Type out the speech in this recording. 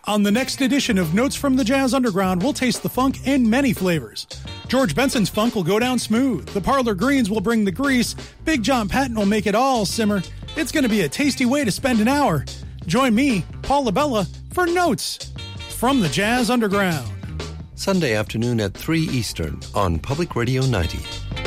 On the next edition of Notes from the Jazz Underground, we'll taste the funk in many flavors. George Benson's funk will go down smooth. The Parlor Greens will bring the grease. Big John Patton will make it all simmer. It's going to be a tasty way to spend an hour. Join me, Paul LaBella, for Notes from the Jazz Underground. Sunday afternoon at 3 Eastern on Public Radio 90.